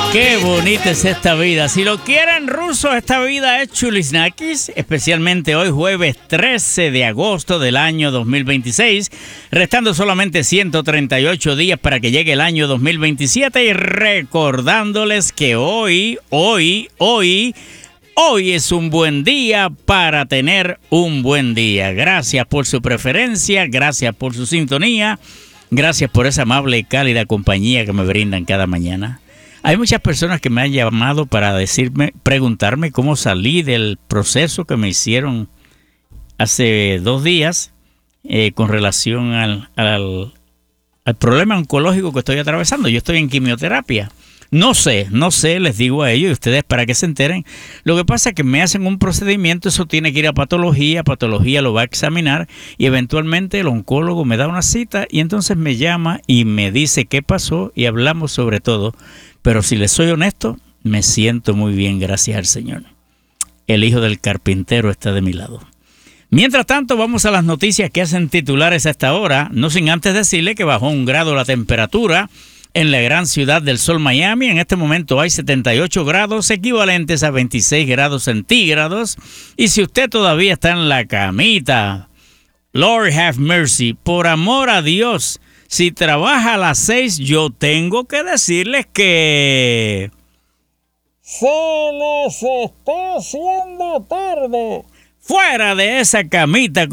Qué bonita es esta vida. Si lo quieren rusos, esta vida es chulisnakis, especialmente hoy jueves 13 de agosto del año 2026, restando solamente 138 días para que llegue el año 2027 y recordándoles que hoy es un buen día para tener un buen día. Gracias por su preferencia, gracias por su sintonía, gracias por esa amable y cálida compañía que me brindan cada mañana. Hay muchas personas que me han llamado para preguntarme cómo salí del proceso que me hicieron hace 2 días con relación al problema oncológico que estoy atravesando. Yo estoy en quimioterapia. No sé, les digo a ellos y ustedes para que se enteren. Lo que pasa es que me hacen un procedimiento, eso tiene que ir a patología lo va a examinar y eventualmente el oncólogo me da una cita y entonces me llama y me dice qué pasó y hablamos sobre todo. Pero si les soy honesto, me siento muy bien, gracias al Señor. El hijo del carpintero está de mi lado. Mientras tanto, vamos a las noticias que hacen titulares a esta hora, no sin antes decirle que bajó 1 grado la temperatura en la gran ciudad del sol Miami. En este momento hay 78 grados, equivalentes a 26 grados centígrados. Y si usted todavía está en la camita, Lord have mercy, por amor a Dios, si trabaja a las 6, yo tengo que decirles que se les está haciendo tarde. Fuera de esa camita